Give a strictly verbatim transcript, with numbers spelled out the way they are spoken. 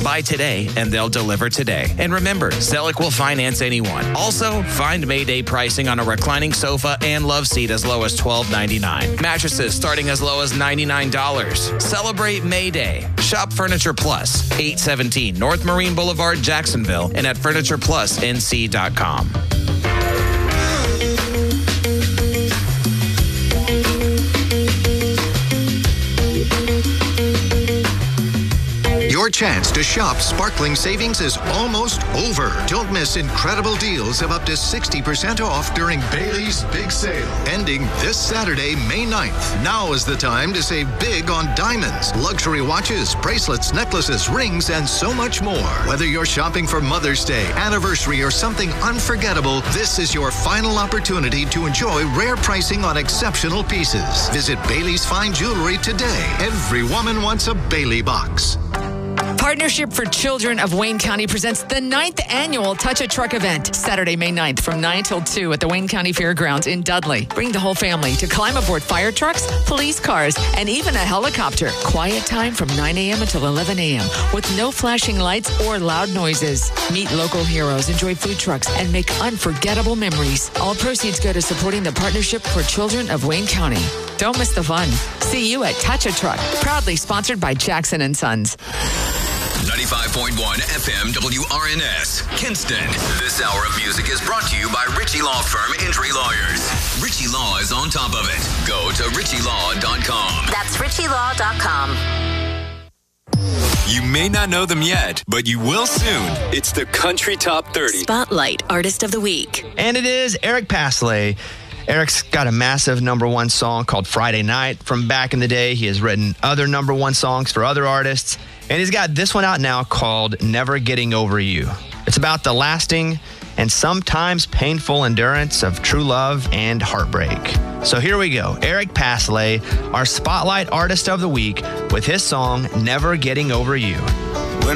Buy today and they'll deliver today. And remember, Selleck will finance anyone. Also, find Mayday pricing on a reclining sofa and love seat as low as twelve ninety-nine. Mattresses starting as low as ninety-nine dollars. Celebrate Mayday. Shop Furniture Plus, eight seventeen North Marine Boulevard, Jacksonville, and at furniture plus n c dot com. Your chance to shop Sparkling Savings is almost over. Don't miss incredible deals of up to sixty percent off during Bailey's Big Sale, ending this Saturday, May ninth. Now is the time to save big on diamonds, luxury watches, bracelets, necklaces, rings, and so much more. Whether you're shopping for Mother's Day, anniversary, or something unforgettable, this is your final opportunity to enjoy rare pricing on exceptional pieces. Visit Bailey's Fine Jewelry today. Every woman wants a Bailey box. Partnership for Children of Wayne County presents the ninth annual Touch a Truck event, Saturday, May ninth from nine till two at the Wayne County Fairgrounds in Dudley. Bring the whole family to climb aboard fire trucks, police cars, and even a helicopter. Quiet time from nine a.m. until eleven a.m. with no flashing lights or loud noises. Meet local heroes, enjoy food trucks, and make unforgettable memories. All proceeds go to supporting the Partnership for Children of Wayne County. Don't miss the fun. See you at Touch a Truck, proudly sponsored by Jackson and Sons. ninety-five point one F M W R N S, Kinston. This hour of music is brought to you by Ritchie Law Firm Injury Lawyers. Ritchie Law is on top of it. Go to ritchie law dot com. That's ritchie law dot com. You may not know them yet, but you will soon. It's the Country Top thirty. Spotlight Artist of the Week. And it is Eric Paslay. Eric's got a massive number one song called Friday Night from back in the day. He has written other number one songs for other artists. And he's got this one out now called Never Getting Over You. It's about the lasting and sometimes painful endurance of true love and heartbreak. So here we go. Eric Paslay, our Spotlight Artist of the Week, with his song Never Getting Over You.